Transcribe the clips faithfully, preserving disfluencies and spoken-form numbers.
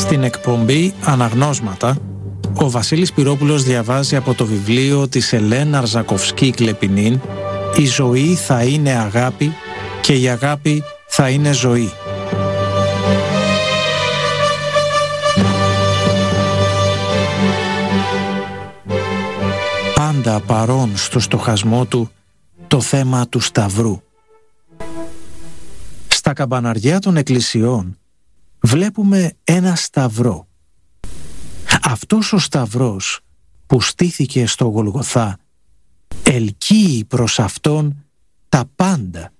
Στην εκπομπή Αναγνώσματα, ο Βασίλης Πυρόπουλος διαβάζει από το βιβλίο της Ελένα Αρζακοφσκή Κλεπινίν «Η ζωή θα είναι αγάπη και η αγάπη θα είναι ζωή». Πάντα παρόν στο στοχασμό του το θέμα του σταυρού. Στα καμπαναριά των εκκλησιών βλέπουμε ένα σταυρό. Αυτός ο σταυρός που στήθηκε στο Γολγοθά ελκύει προς αυτόν τα πάντα.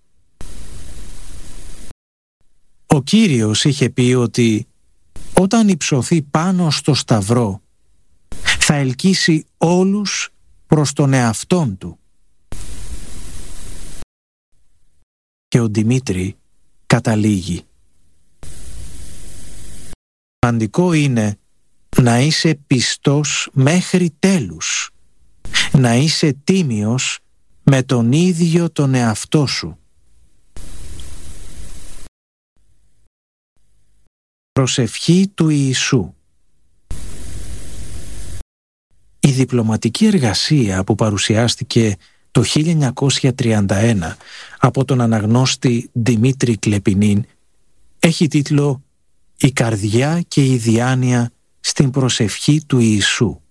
Ο Κύριος είχε πει ότι όταν υψωθεί πάνω στο σταυρό θα ελκύσει όλους προς τον εαυτόν του. Και ο Δημήτρη καταλήγει. Σημαντικό είναι να είσαι πιστός μέχρι τέλους, να είσαι τίμιος με τον ίδιο τον εαυτό σου. Προσευχή του Ιησού. Η διπλωματική εργασία που παρουσιάστηκε το χίλια εννιακόσια τριάντα ένα από τον αναγνώστη Δημήτρη Κλεπινίν έχει τίτλο «Η καρδιά και η διάνοια στην προσευχή του Ιησού».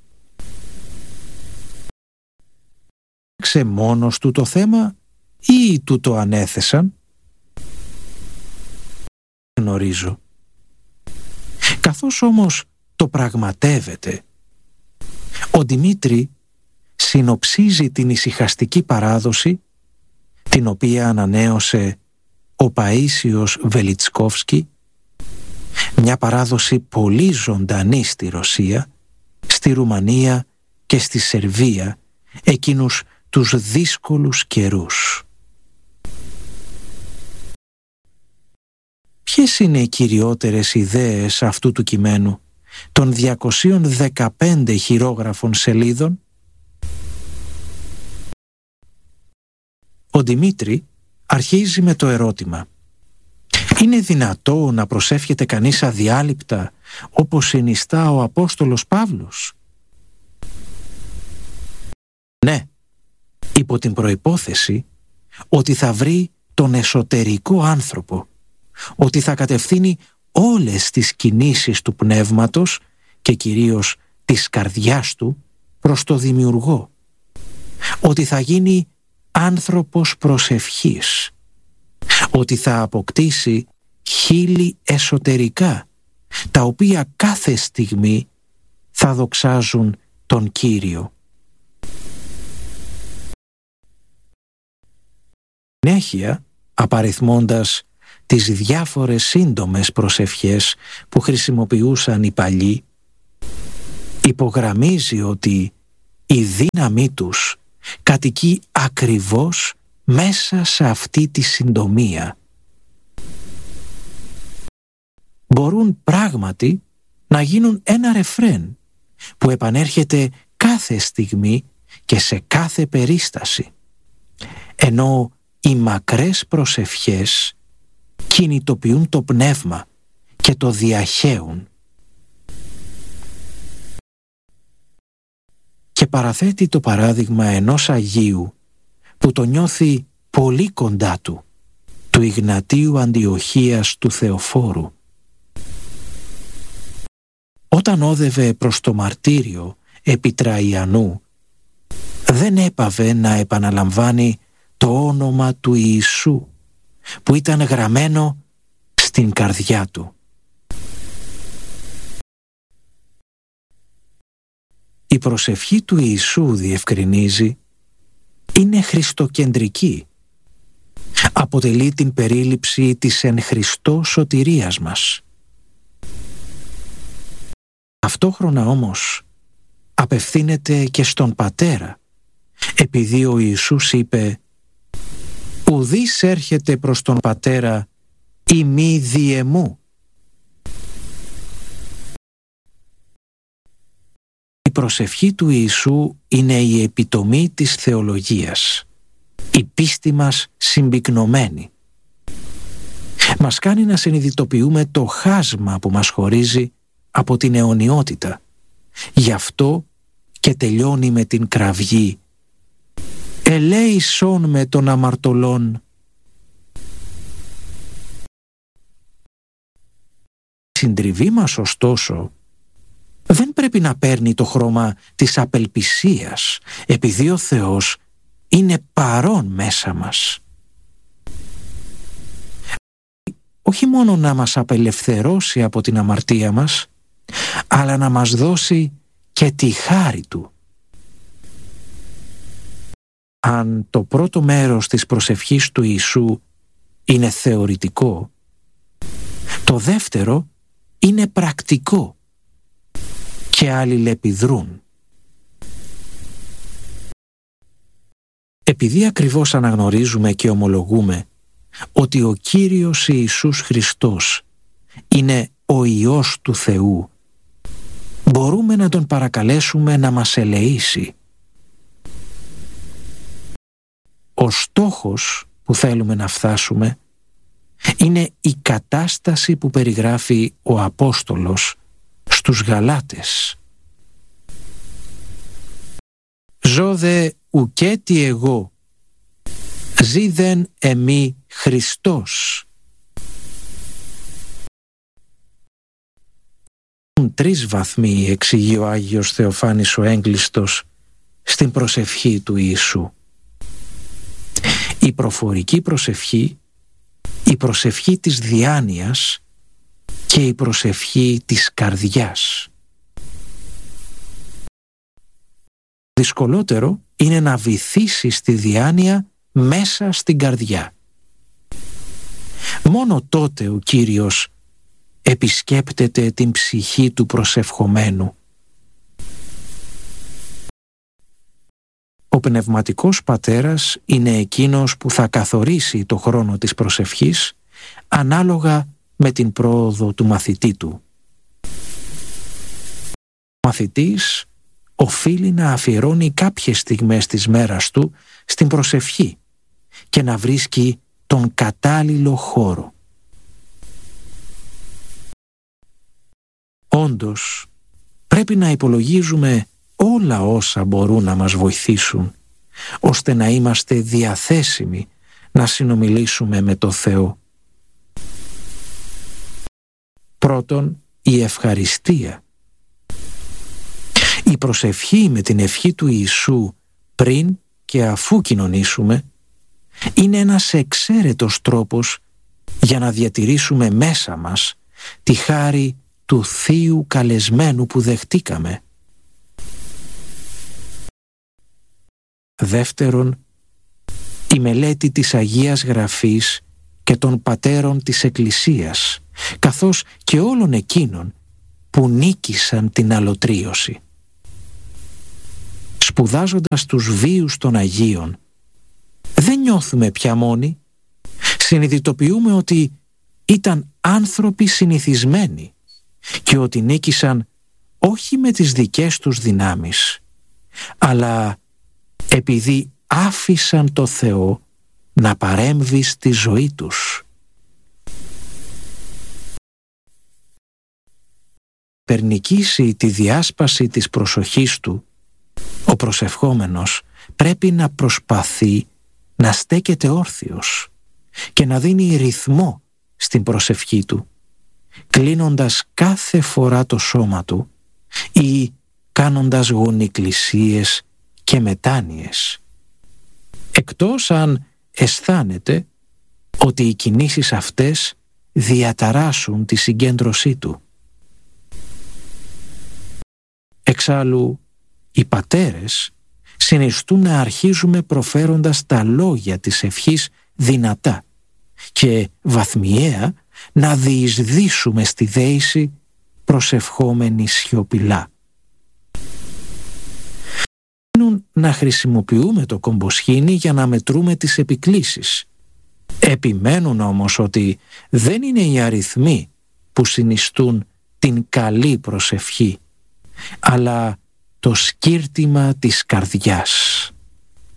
Ξε μόνος του το θέμα ή του το ανέθεσαν? Γνωρίζω. Καθώς όμως το πραγματεύεται, ο Δημήτρη συνοψίζει την ησυχαστική παράδοση την οποία ανανέωσε ο Παΐσιος Βελιτσκόφσκι, μια παράδοση πολύ ζωντανή στη Ρωσία, στη Ρουμανία και στη Σερβία εκείνους τους δύσκολους καιρούς. Ποιες είναι οι κυριότερες ιδέες αυτού του κειμένου, των διακοσίων δεκαπέντε χειρόγραφων σελίδων? Ο Δημήτρη αρχίζει με το ερώτημα: είναι δυνατό να προσεύχεται κανείς αδιάλειπτα όπως συνιστά ο Απόστολος Παύλος? Ναι, υπό την προϋπόθεση ότι θα βρει τον εσωτερικό άνθρωπο, ότι θα κατευθύνει όλες τις κινήσεις του πνεύματος και κυρίως της καρδιάς του προς το Δημιουργό, ότι θα γίνει άνθρωπος προσευχής, ότι θα αποκτήσει χείλη εσωτερικά, τα οποία κάθε στιγμή θα δοξάζουν τον Κύριο. Συνέχεια, απαριθμώντας τις διάφορες σύντομες προσευχές που χρησιμοποιούσαν οι παλιοί, υπογραμμίζει ότι η δύναμή τους κατοικεί ακριβώς μέσα σε αυτή τη συντομία. Μπορούν πράγματι να γίνουν ένα ρεφρέν που επανέρχεται κάθε στιγμή και σε κάθε περίσταση, ενώ οι μακρές προσευχές κινητοποιούν το πνεύμα και το διαχέουν. Και παραθέτει το παράδειγμα ενός Αγίου που το νιώθει πολύ κοντά του, του Ιγνατίου Αντιοχίας του Θεοφόρου. Όταν όδευε προς το μαρτύριο επί Τραϊανού, δεν έπαβε να επαναλαμβάνει το όνομα του Ιησού που ήταν γραμμένο στην καρδιά του. Η προσευχή του Ιησού, διευκρινίζει, είναι χριστοκεντρική. Αποτελεί την περίληψη της εν Χριστώ σωτηρίας μας. Ταυτόχρονα όμως απευθύνεται και στον Πατέρα, επειδή ο Ιησούς είπε «Ουδείς έρχεται προς τον Πατέρα ή μη διεμού». Η προσευχή του Ιησού είναι η επιτομή της θεολογίας, η πίστη μας συμπυκνωμένη. Μας κάνει να συνειδητοποιούμε το χάσμα που μας χωρίζει από την αιωνιότητα. Γι' αυτό και τελειώνει με την κραυγή «Ελέησον με των αμαρτωλών». Η συντριβή μας, ωστόσο, δεν πρέπει να παίρνει το χρώμα της απελπισίας, επειδή ο Θεός είναι παρόν μέσα μας. Όχι μόνο να μας απελευθερώσει από την αμαρτία μας, αλλά να μας δώσει και τη χάρη Του. Αν το πρώτο μέρος της προσευχής του Ιησού είναι θεωρητικό, το δεύτερο είναι πρακτικό και αλληλεπιδρούν. Επειδή ακριβώς αναγνωρίζουμε και ομολογούμε ότι ο Κύριος Ιησούς Χριστός είναι ο Υιός του Θεού, μπορούμε να Τον παρακαλέσουμε να μας ελεήσει. Ο στόχος που θέλουμε να φτάσουμε είναι η κατάσταση που περιγράφει ο Απόστολος στους Γαλάτες. «Ζω δε ουκέτι εγώ, ζή δεν εμεί Χριστός». Τρεις βαθμοί, εξηγεί ο Άγιος Θεοφάνης ο Έγκλειστος στην προσευχή του Ιησού. Η προφορική προσευχή, η προσευχή της διάνοιας και η προσευχή της καρδιάς. Δυσκολότερο είναι να βυθίσει στη διάνοια μέσα στην καρδιά. Μόνο τότε ο Κύριος επισκέπτεται την ψυχή του προσευχομένου. Ο πνευματικός πατέρας είναι εκείνος που θα καθορίσει το χρόνο της προσευχής ανάλογα με την πρόοδο του μαθητή του. Ο μαθητής οφείλει να αφιερώνει κάποιες στιγμές της μέρας του στην προσευχή και να βρίσκει τον κατάλληλο χώρο. Όντως, πρέπει να υπολογίζουμε όλα όσα μπορούν να μας βοηθήσουν, ώστε να είμαστε διαθέσιμοι να συνομιλήσουμε με το Θεό. Πρώτον, η ευχαριστία. Η προσευχή με την ευχή του Ιησού πριν και αφού κοινωνήσουμε είναι ένας εξαίρετος τρόπος για να διατηρήσουμε μέσα μας τη χάρη του Θείου καλεσμένου που δεχτήκαμε. Δεύτερον, η μελέτη της Αγίας Γραφής και των πατέρων της Εκκλησίας, καθώς και όλων εκείνων που νίκησαν την αλωτρίωση. Σπουδάζοντας τους βίους των Αγίων, δεν νιώθουμε πια μόνοι. Συνειδητοποιούμε ότι ήταν άνθρωποι συνηθισμένοι και ότι νίκησαν όχι με τις δικές τους δυνάμεις, αλλά επειδή άφησαν το Θεό να παρέμβει στη ζωή τους. Περνικήσει τη διάσπαση της προσοχής του, ο προσευχόμενος πρέπει να προσπαθεί να στέκεται όρθιος και να δίνει ρυθμό στην προσευχή του, κλείνοντας κάθε φορά το σώμα του ή κάνοντας γονικλησίες και μετάνοιες, εκτός αν αισθάνεται ότι οι κινήσεις αυτές διαταράσσουν τη συγκέντρωσή του. Εξάλλου, οι πατέρες συνιστούν να αρχίζουμε προφέροντας τα λόγια της ευχής δυνατά και βαθμιαία να διεισδύσουμε στη δέηση προσευχόμενοι σιωπηλά. Να χρησιμοποιούμε το κομποσχήνι για να μετρούμε τις επικλήσεις. Επιμένουν όμως ότι δεν είναι οι αριθμοί που συνιστούν την καλή προσευχή, αλλά το σκύρτημα της καρδιάς.